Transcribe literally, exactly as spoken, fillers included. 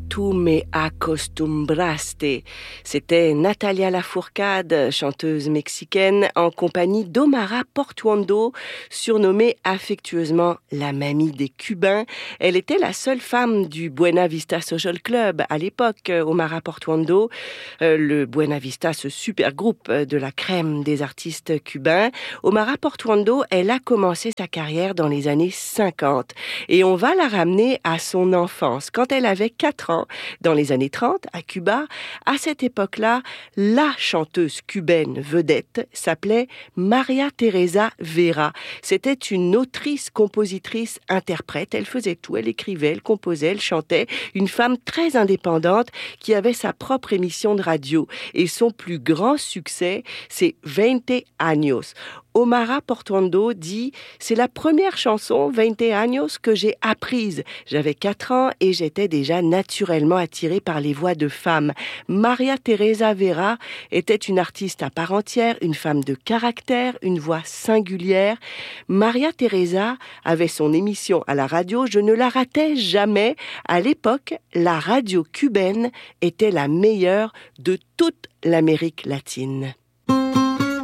Tú me acostumbraste. C'était Natalia Lafourcade, chanteuse mexicaine, en compagnie d'Omara Portuondo, surnommée affectueusement la mamie des Cubains. Elle était la seule femme du Buena Vista Social Club à l'époque, Omara Portuondo. Euh, le Buena Vista, ce super groupe de la crème des artistes cubains. Omara Portuondo, elle a commencé sa carrière dans les années cinquante. Et on va la ramener à son enfance, quand elle avait quatre ans, dans les années trente, à Cuba. À cette époque-là, la chanteuse cubaine vedette s'appelait Maria Teresa Vera. C'était une autrice, compositrice, interprète. Elle faisait tout. Elle écrivait, elle composait, elle chantait. Une femme très indépendante qui avait sa propre émission de radio. Et son plus grand succès, c'est Veinte años. Omara Portuondo dit « C'est la première chanson, Veinte años, que j'ai apprise. J'avais quatre ans et j'étais déjà naturellement attirée par les voix de femmes. Maria Teresa Vera était une artiste à part entière, une femme de caractère, une voix singulière. Maria Teresa avait son émission à la radio. Je ne la ratais jamais. À l'époque, la radio cubaine était la meilleure de toute l'Amérique latine. »